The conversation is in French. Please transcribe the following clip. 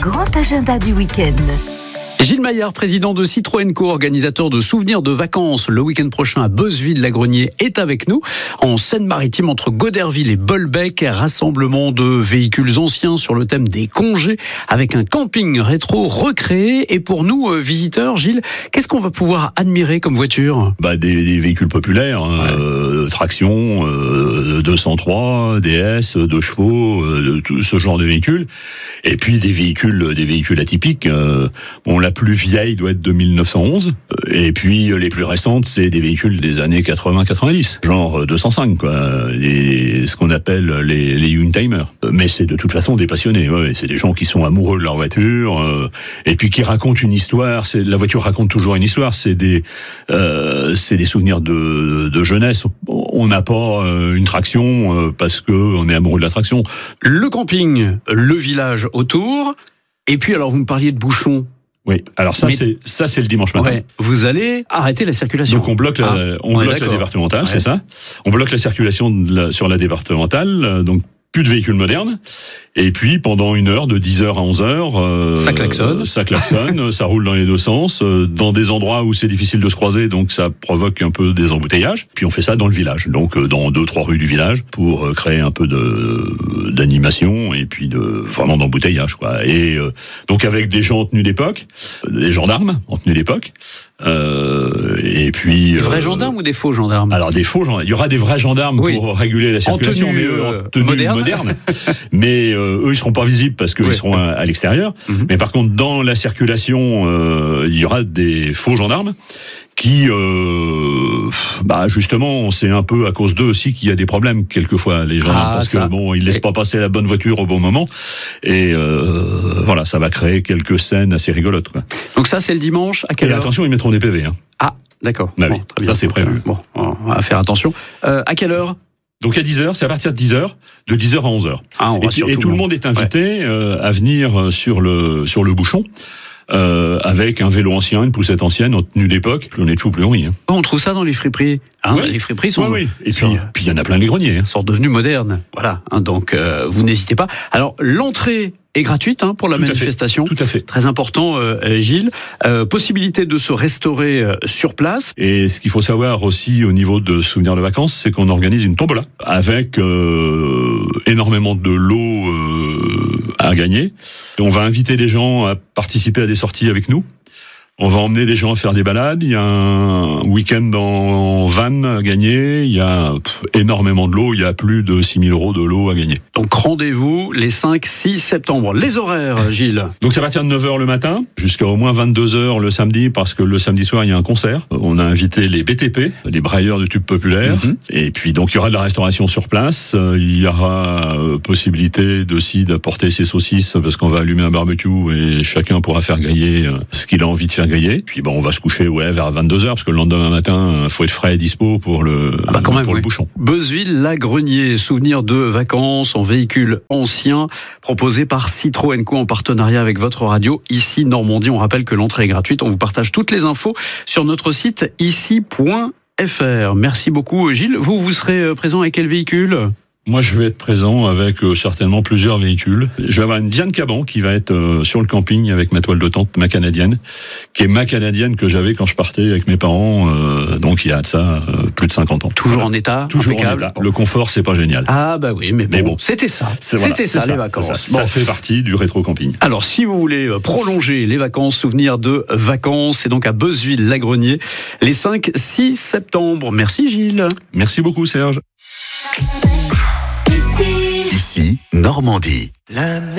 grand agenda du week-end. Gilles Maillard, président de Citroën Co, organisateur de souvenirs de vacances le week-end prochain à Beuzeville-la-Grenier, est avec nous en Seine-Maritime entre Goderville et Bolbec. Rassemblement de véhicules anciens sur le thème des congés avec un camping rétro recréé. Et pour nous, visiteurs, Gilles, qu'est-ce qu'on va pouvoir admirer comme voiture ? Des véhicules populaires, traction, 203, DS, 2 chevaux, tout ce genre de véhicules. Et puis des véhicules atypiques. La plus vieille doit être de 1911. Et puis les plus récentes, c'est des véhicules des années 80-90, genre 205, quoi. Ce qu'on appelle les Youngtimers. Mais c'est de toute façon des passionnés. Ouais, c'est des gens qui sont amoureux de leur voiture, et puis qui racontent une histoire. La voiture raconte toujours une histoire. C'est des souvenirs de jeunesse. On n'a pas une traction parce que on est amoureux de la traction. Le camping, le village autour. Et puis alors vous me parliez de bouchons. Oui, alors c'est le dimanche matin. Ouais, vous allez arrêter la circulation. Donc on bloque la départementale, c'est ça. On bloque la circulation sur la départementale, donc plus de véhicules modernes. Et puis pendant une heure, de 10h à 11h, ça klaxonne, ça roule dans les deux sens, dans des endroits où c'est difficile de se croiser, donc ça provoque un peu des embouteillages. Puis on fait ça dans le village, donc dans 2-3 rues du village, pour créer un peu d'animation et puis vraiment d'embouteillage, quoi. Et donc avec des gens en tenue d'époque, des gendarmes en tenue d'époque. Et puis des vrais gendarmes ou des faux gendarmes? Alors des faux gendarmes. Il y aura des vrais gendarmes pour réguler la circulation, mais eux en tenue moderne. Mais eux ils seront pas visibles parce qu'ils seront à l'extérieur. Mm-hmm. Mais par contre dans la circulation, il y aura des faux gendarmes qui justement c'est un peu à cause d'eux aussi qu'il y a des problèmes quelquefois, les gendarmes, parce que ils laissent pas passer la bonne voiture au bon moment, et ça va créer quelques scènes assez rigolotes, quoi. Donc ça c'est le dimanche, à quelle heure? Attention, ils mettront des PV, hein. Ah d'accord, très bien. Ça c'est prévu. Bon, on va faire attention. À quelle heure? Donc à 10h, c'est à partir de 10h, de 10h à 11h. Et tout le monde est invité à venir sur le bouchon. Avec un vélo ancien, une poussette ancienne, en tenue d'époque, on est de fou pleurie. On trouve ça dans les friperies. Les friperies sont... Oui. Et puis il y en a plein les greniers. Sont devenus modernes. Voilà. Donc vous n'hésitez pas. Alors l'entrée est gratuite pour la manifestation. Tout à fait. Très important, Gilles. Possibilité de se restaurer sur place. Et ce qu'il faut savoir aussi au niveau de souvenirs de vacances, c'est qu'on organise une tombola avec énormément de lots à gagner. Et on va inviter des gens à participer à des sorties avec nous. On va emmener des gens à faire des balades. Il y a un week-end en van à gagner. Il y a énormément de lots. Il y a plus de 6 000 € de lots à gagner. Donc rendez-vous les 5-6 septembre. Les horaires, Gilles? Donc c'est à partir de 9h le matin jusqu'à au moins 22h le samedi, parce que le samedi soir il y a un concert. On a invité les BTP, les brailleurs de tubes populaires. Mm-hmm. Et puis donc il y aura de la restauration sur place. Il y aura possibilité aussi d'apporter ses saucisses, parce qu'on va allumer un barbecue et chacun pourra faire griller ce qu'il a envie de faire griller. Puis on va se coucher vers 22h, parce que le lendemain matin faut être frais et dispo pour le bouchon. Beuzeville-la-Grenier, souvenirs de vacances en véhicule ancien, proposé par Citroën Co en partenariat avec votre radio ici Normandie. On rappelle que l'entrée est gratuite. On vous partage toutes les infos sur notre site ici.fr. Merci beaucoup, Gilles. Vous serez présent avec quel véhicule? Moi, je vais être présent avec certainement plusieurs véhicules. Je vais avoir une Diane Caban qui va être sur le camping avec ma toile de tente, ma canadienne, qui est ma canadienne que j'avais quand je partais avec mes parents, donc il y a de ça plus de 50 ans. Toujours en état? Toujours impeccable. En état. Le confort, c'est pas génial. Ah bah oui, mais bon, c'était ça. C'était ça, les vacances. Ça fait partie du rétro-camping. Alors, si vous voulez prolonger les vacances, souvenirs de vacances, c'est donc à Beuzeville-la-Grenier, les 5-6 septembre. Merci Gilles. Merci beaucoup Serge. Ici, Normandie.